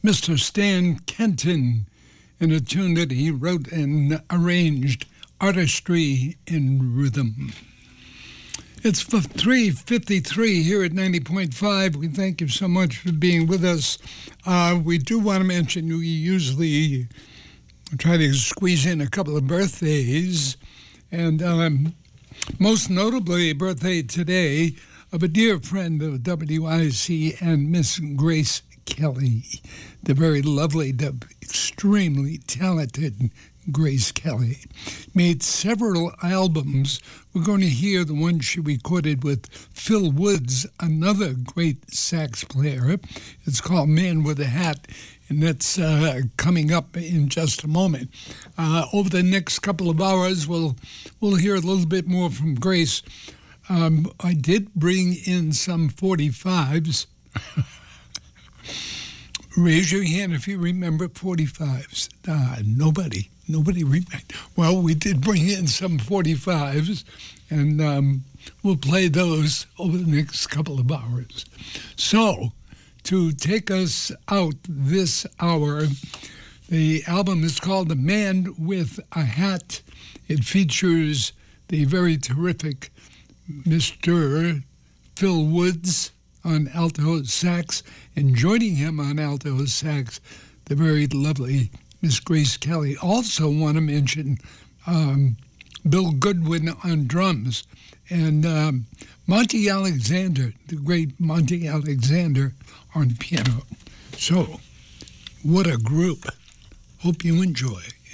Mr. Stan Kenton in a tune that he wrote and arranged, Artistry in Rhythm. It's 3:53 here at 90.5. We thank you so much for being with us. We do want to mention we usually try to squeeze in a couple of birthdays, and most notably a birthday today of a dear friend of WIC and Miss Grace Kelly, the very lovely, the extremely talented Grace Kelly. Made several albums. We're going to hear the one she recorded with Phil Woods, another great sax player. It's called Man with a Hat, and that's coming up in just a moment. Over the next couple of hours, we'll hear a little bit more from Grace. I did bring in some 45s. Raise your hand if you remember 45s. Nobody remember. Well, we did bring in some 45s, and we'll play those over the next couple of hours. So, to take us out this hour, the album is called The Man with a Hat. It features the very terrific Mr. Phil Woods on alto sax, and joining him on alto sax, the very lovely Miss Grace Kelly. Also want to mention Bill Goodwin on drums, and Monty Alexander, the great Monty Alexander, on piano. So, what a group. Hope you enjoy.